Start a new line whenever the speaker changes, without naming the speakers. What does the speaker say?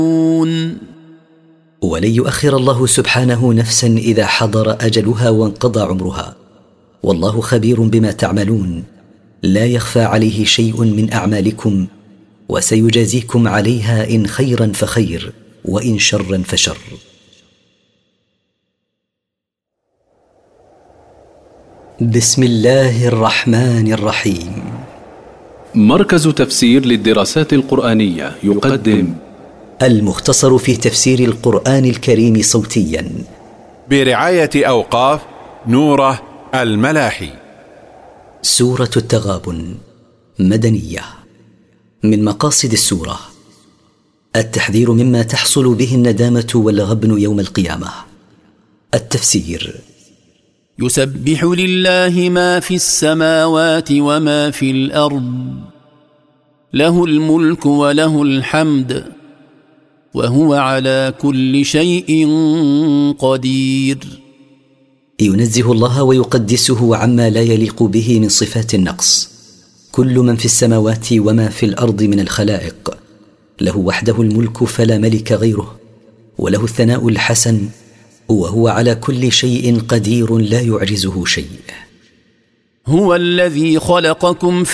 ولن يؤخر الله سبحانه نفسا إذا حضر أجلها وانقضى عمرها، والله خبير بما تعملون، لا يخفى عليه شيء من أعمالكم، وسيجازيكم عليها إن خيرا فخير وإن شرا فشر. بسم الله الرحمن الرحيم.
مركز تفسير للدراسات القرآنية يقدم
المختصر في تفسير القرآن الكريم صوتيا
برعاية أوقاف نوره الملاحي.
سورة التغابن، مدنية. من مقاصد السورة التحذير مما تحصل به الندامة والغبن يوم القيامة. التفسير:
يسبح لله ما في السماوات وما في الأرض، له الملك وله الحمد، وهو على كل شيء قدير.
ينزه الله ويقدسه عما لا يليق به من صفات النقص. كل من في السماوات وما في الأرض من الخلائق له وحده الملك فلا ملك غيره، وله الثناء الحسن، وهو على كل شيء قدير لا يعجزه شيء.
هو الذي خلقكم